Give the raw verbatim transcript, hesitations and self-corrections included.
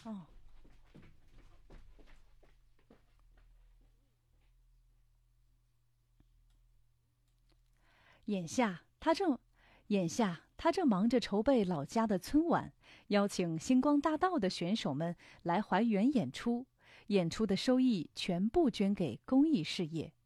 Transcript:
哦，眼下他正眼下他正忙着筹备老家的春晚，邀请星光大道的选手们来还原演出，演出的收益全部捐给公益事业。